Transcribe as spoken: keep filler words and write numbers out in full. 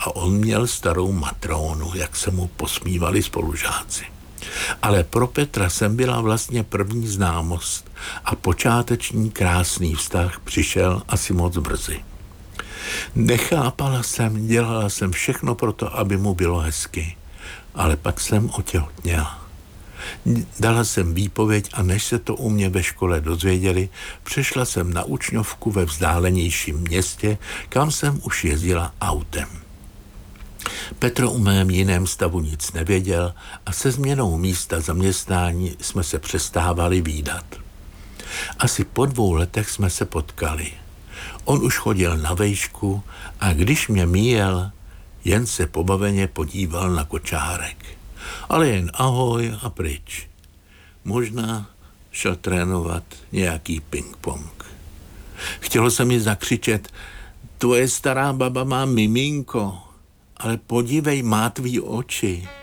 a on měl starou matrónu, jak se mu posmívali spolužáci. Ale pro Petra jsem byla vlastně první známost a počáteční krásný vztah přišel asi moc brzy. Nechápala jsem, dělala jsem všechno pro to, aby mu bylo hezky, ale pak jsem otěhotněla. Dala jsem výpověď a než se to u mě ve škole dozvěděli, přešla jsem na učňovku ve vzdálenějším městě, kam jsem už jezdila autem. Petr o mém jiném stavu nic nevěděl a se změnou místa zaměstnání jsme se přestávali vídat. Asi po dvou letech jsme se potkali. On už chodil na vejšku a když mě míjel, jen se pobaveně podíval na kočárek. Ale jen ahoj a pryč. Možná šel trénovat nějaký ping-pong. Chtělo se mi zakřičet, tvoje stará baba má miminko, ale podívej, má tvý oči.